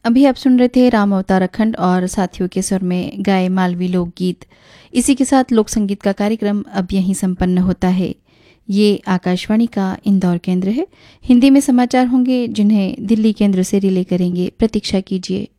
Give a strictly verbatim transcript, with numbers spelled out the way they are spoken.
अभी आप सुन रहे थे राम अवतार अखंड और साथियों के स्वर में गाए मालवी लोकगीत। इसी के साथ लोक संगीत का कार्यक्रम अब यहीं संपन्न होता है। ये आकाशवाणी का इंदौर केंद्र है। हिंदी में समाचार होंगे जिन्हें दिल्ली केंद्र से रिले करेंगे। प्रतीक्षा कीजिए।